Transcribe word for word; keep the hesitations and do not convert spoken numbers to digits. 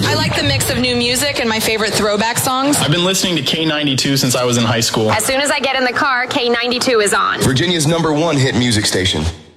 I like the mix of new music and my favorite throwback songs. I've been listening to K ninety-two since I was in high school. As soon as I get in the car, K ninety-two is on. Virginia's number one hit music station.